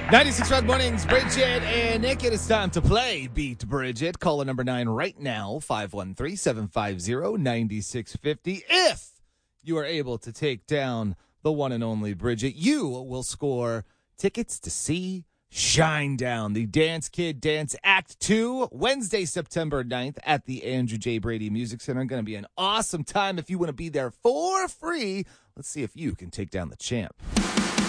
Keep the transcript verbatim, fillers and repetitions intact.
ninety-six point five Mornings, Bridget and Nick. It is time to play Beat Bridget. Caller number nine right now, five one three, seven five zero, nine six five zero. If you are able to take down the one and only Bridget, you will score tickets to see Shinedown, the Dance Kid Dance Act two, Wednesday, September ninth at the Andrew J. Brady Music Center. Going to be an awesome time if you want to be there for free. Let's see if you can take down the champ.